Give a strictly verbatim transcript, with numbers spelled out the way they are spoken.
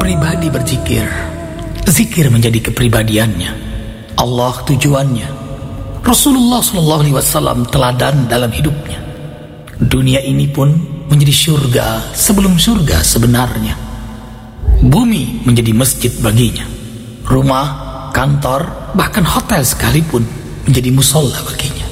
pribadi berzikir, zikir menjadi kepribadiannya, Allah tujuannya, Rasulullah shallallahu alaihi wasallam teladan dalam hidupnya. Dunia ini pun menjadi surga sebelum surga sebenarnya. Bumi menjadi masjid baginya. Rumah, kantor, bahkan hotel sekalipun menjadi musola baginya.